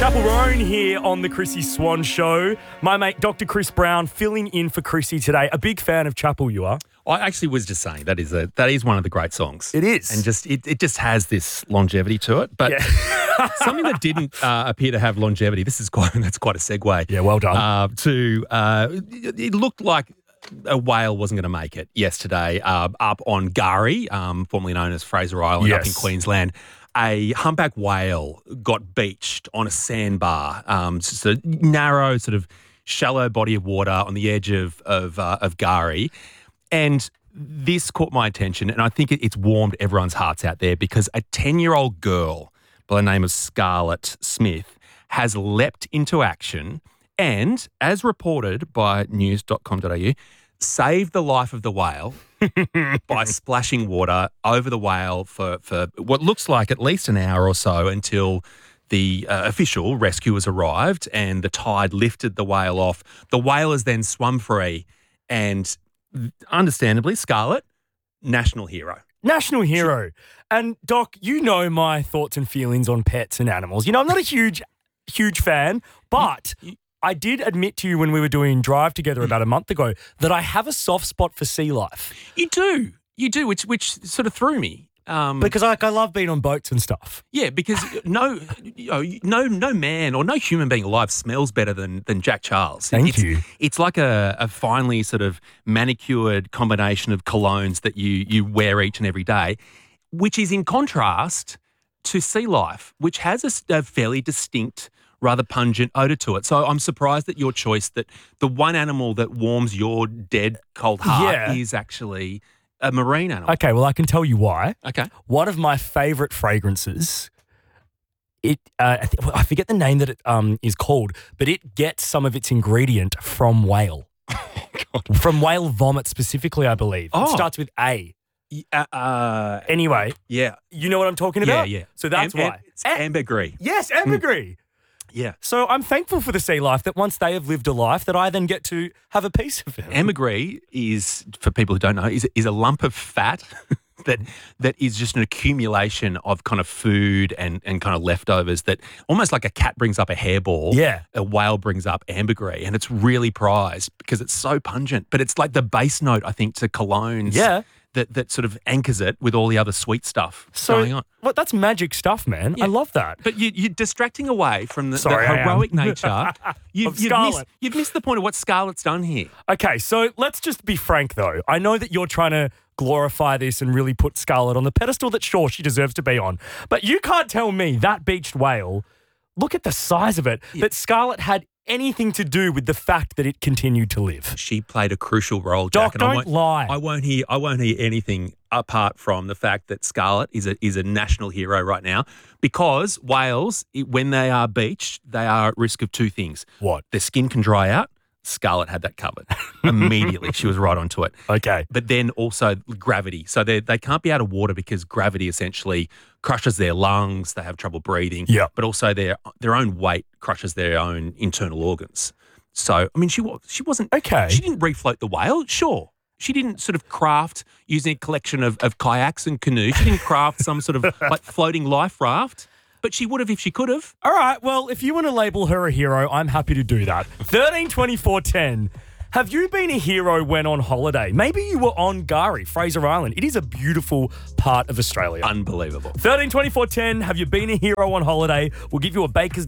Chapel Roan here on the Chrissy Swan Show. My mate Dr. Chris Brown filling in for Chrissy today. A big fan of Chapel, you are? I actually was just saying that is one of the great songs. It is. And just it just has this longevity to it. But something that didn't appear to have longevity, that's quite a segue. Yeah, well done. It looked like a whale wasn't going to make it yesterday up on Gari, formerly known as Fraser Island up in Queensland. A humpback whale got beached on a sandbar, just a narrow, sort of shallow body of water on the edge of Gari. And this caught my attention, and I think it's warmed everyone's hearts out there because a 10-year-old girl by the name of Scarlett Smith has leapt into action and, as reported by news.com.au, saved the life of the whale by splashing water over the whale for what looks like at least an hour or so until the official rescuers arrived and the tide lifted the whale off. The whale has then swum free and, understandably, Scarlett, national hero. National hero. And, Doc, you know my thoughts and feelings on pets and animals. You know, I'm not a huge fan, but I did admit to you when we were doing Drive together about a month ago that I have a soft spot for sea life. You do, which sort of threw me. Because I love being on boats and stuff. Yeah, because no man or no human being alive smells better than Jack Charles. Thank you. It's like a finely sort of manicured combination of colognes that you wear each and every day, which is in contrast to sea life, which has a fairly distinct, rather pungent odour to it. So I'm surprised at your choice that the one animal that warms your dead, cold heart is actually a marine animal. Okay, well, I can tell you why. Okay. One of my favourite fragrances, I forget the name that it is called, but it gets some of its ingredient from whale. From whale vomit specifically, I believe. It starts with A. Anyway. Yeah. You know what I'm talking about? Yeah. So that's why. It's ambergris. Yes, ambergris. Yeah. So I'm thankful for the sea life that once they have lived a life that I then get to have a piece of it. Ambergris is, for people who don't know, is a lump of fat that is just an accumulation of kind of food and kind of leftovers that almost like a cat brings up a hairball. Yeah. A whale brings up ambergris, and it's really prized because it's so pungent. But it's like the base note, I think, to colognes. Yeah. That sort of anchors it with all the other sweet stuff going on. Well, that's magic stuff, man. Yeah. I love that. But you're distracting away from the heroic nature. You've missed the point of what Scarlett's done here. Okay, so let's just be frank, though. I know that you're trying to glorify this and really put Scarlett on the pedestal that, sure, she deserves to be on. But you can't tell me that beached whale, look at the size of it, that Scarlett had anything to do with the fact that it continued to live. She played a crucial role, Doc, Jack. don't lie. I won't hear anything apart from the fact that Scarlett is a national hero right now because whales, when they are beached, they are at risk of two things. What? Their skin can dry out. Scarlett had that covered immediately. She was right onto it. Okay. But then also gravity. So they can't be out of water because gravity essentially crushes their lungs. They have trouble breathing. Yeah. But also their own weight crushes their own internal organs. So, I mean, she wasn't... Okay. She didn't refloat the whale, sure. She didn't sort of craft using a collection of kayaks and canoes. She didn't craft some sort of like floating life raft. But she would have if she could have. All right, well, if you want to label her a hero, I'm happy to do that. 13 24 10. Have you been a hero when on holiday? Maybe you were on Gari, Fraser Island. It is a beautiful part of Australia. Unbelievable. 13 24 10. Have you been a hero on holiday? We'll give you a Baker's